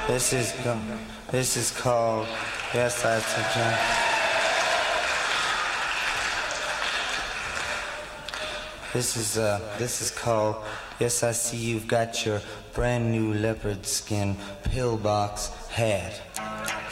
This is called, yes, I suggest. This is called, yes, I see you've got your brand new leopard skin pillbox hat.